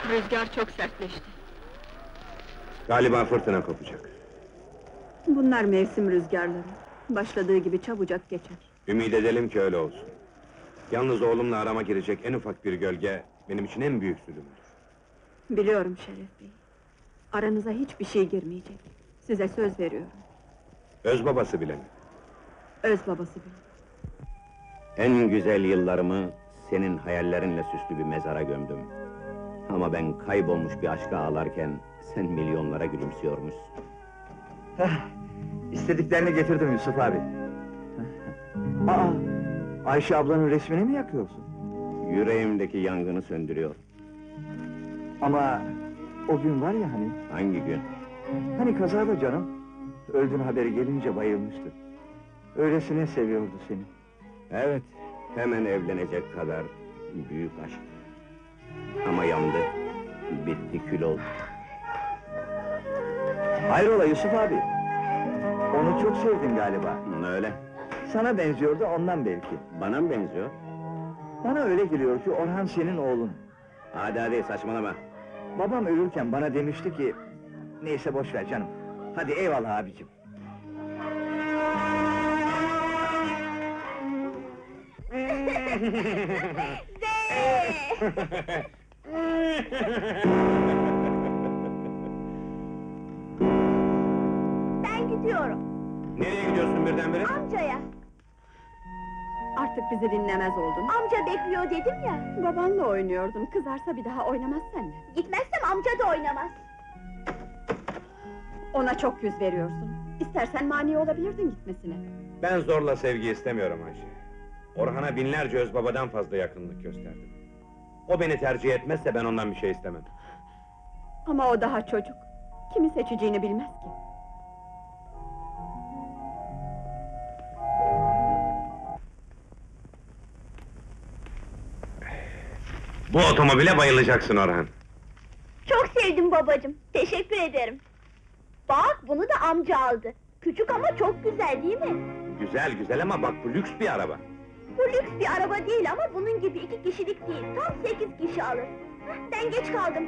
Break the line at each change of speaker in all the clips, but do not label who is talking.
Rüzgar çok sertleşti.
Galiba fırtına kopacak.
Bunlar mevsim rüzgarları. Başladığı gibi çabucak geçer.
Ümid edelim ki öyle olsun. Yalnız oğlumla arama girecek en ufak bir gölge, benim için en büyük zulümdür.
Biliyorum Şeref Bey. Aranıza hiçbir şey girmeyecek. Size söz veriyorum.
Öz babası bile mi?
Öz babası bile.
En güzel yıllarımı senin hayallerinle süslü bir mezara gömdüm. Ama ben kaybolmuş bir aşka ağlarken sen milyonlara gülümsüyormuşsun.
İstediklerini getirdim Yusuf abi. Aa, Ayşe ablanın resmini mi yakıyorsun?
Yüreğimdeki yangını söndürüyor.
Ama o gün var ya hani,
Hangi gün?
hani kazada canım, öldüğün haberi gelince bayılmıştı. Öylesine seviyordu seni.
Evet, hemen evlenecek kadar büyük aşk. Ama yandı, bitti, kül oldu.
Hayrola Yusuf abi? Onu çok sevdin galiba.
Öyle,
Sana benziyordu ondan belki.
bana mı benziyor?
Bana öyle geliyor ki Orhan senin oğlun.
Hadi saçmalama.
Babam ölürken bana demişti ki... Neyse boş ver canım. Hadi eyvallah abicim.
Ben gidiyorum,
Nereye gidiyorsun birdenbire?
amcaya.
Artık bizi dinlemez oldun.
Amca bekliyor dedim ya.
Babanla oynuyordun, kızarsa bir daha oynamaz seninle.
Gitmezsem amca da oynamaz.
Ona çok yüz veriyorsun. İstersen mani olabilirdin gitmesine.
Ben zorla sevgi istemiyorum Ayşe. Orhan'a binlerce öz babadan fazla yakınlık gösterdim. O beni tercih etmezse ben ondan bir şey istemem.
Ama o daha çocuk. Kimi seçeceğini bilmez ki.
Bu otomobile bayılacaksın Orhan.
Çok sevdim babacığım, teşekkür ederim. Bak, bunu da amca aldı. Küçük ama çok güzel değil mi?
Güzel güzel ama bak bu lüks bir araba.
Bu lüks bir araba değil ama bunun gibi 2 kişilik değil, tam 8 kişi alır. Hah, ben geç kaldım.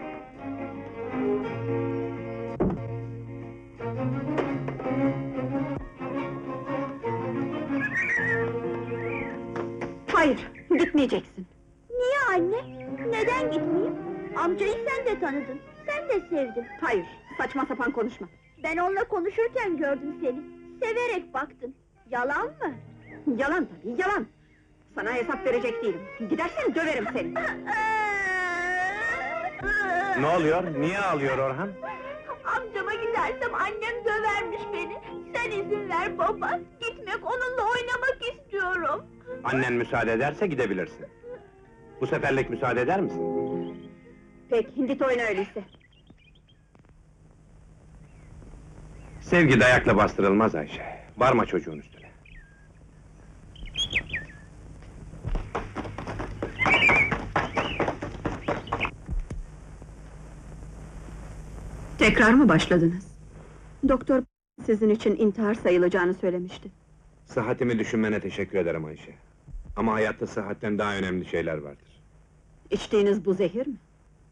Hayır, gitmeyeceksin.
Niye anne? Neden gitmeyeyim? Amcayı sen de tanıdın, sen de sevdin.
Hayır, saçma sapan konuşma.
Ben onunla konuşurken gördüm seni. Severek baktın. Yalan mı?
Yalan tabii, yalan! Sana hesap verecek değilim. Gidersen döverim seni.
Ne oluyor? Niye ağlıyor Orhan?
Amcama gidersem annem dövermiş beni. Sen izin ver baba. Gitmek, onunla oynamak istiyorum.
Annen müsaade ederse gidebilirsin. Bu seferlik müsaade eder misin?
Peki, git oyna öyleyse.
Sevgi dayakla bastırılmaz Ayşe. Varma çocuğun üstüne.
Tekrar mı başladınız? Doktor sizin için intihar sayılacağını söylemişti.
Sıhhatimi düşünmene teşekkür ederim Ayşe. Ama hayatta sıhhatten daha önemli şeyler vardır.
İçtiğiniz bu zehir mi?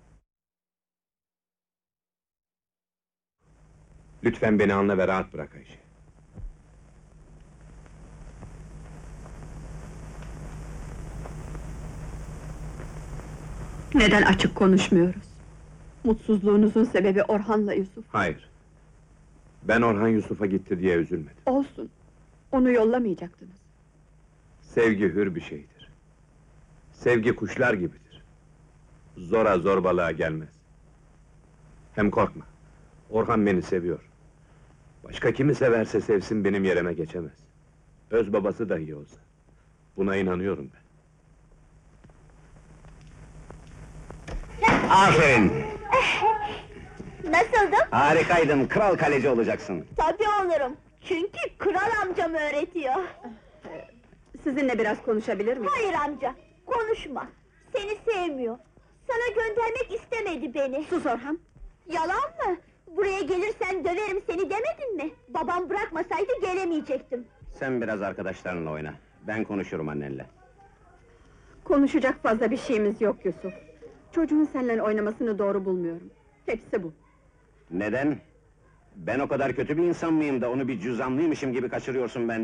Lütfen beni anla ve rahat bırak Ayşe.
Neden açık konuşmuyoruz? Mutsuzluğunuzun sebebi Orhan'la Yusuf.
Hayır. Ben Orhan Yusuf'a gitti diye üzülmedim.
Olsun. Onu yollamayacaktınız.
Sevgi hür bir şeydir. Sevgi kuşlar gibidir. Zora zorbalığa gelmez. Hem korkma. Orhan beni seviyor. Başka kimi severse sevsin benim yerime geçemez. Öz babası dahi olsa. Buna inanıyorum ben.
Aferin!
Nasıldım?
Harikaydın, kral kaleci olacaksın.
Tabii olurum. Çünkü kral amcam öğretiyor.
Sizinle biraz konuşabilir miyim?
Hayır amca, konuşma. Seni sevmiyor. Sana göndermek istemedi beni.
Sus Orhan!
Yalan mı? Buraya gelirsen döverim seni demedin mi? Babam bırakmasaydı gelemeyecektim.
Sen biraz arkadaşlarınla oyna. Ben konuşurum annenle.
Konuşacak fazla bir şeyimiz yok Yusuf. Çocuğun seninle oynamasını doğru bulmuyorum. Hepsi bu.
Neden? Ben o kadar kötü bir insan mıyım da onu bir cüzamlıymışım gibi kaçırıyorsun ben?